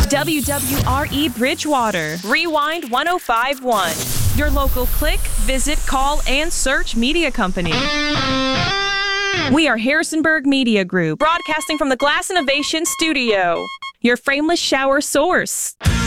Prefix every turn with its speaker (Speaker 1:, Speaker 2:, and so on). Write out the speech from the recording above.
Speaker 1: WWRE Bridgewater, Rewind 1051. Your local click, visit, call, and search media company. We are Harrisonburg Media Group, broadcasting from the Glass Innovation Studio, your frameless shower source.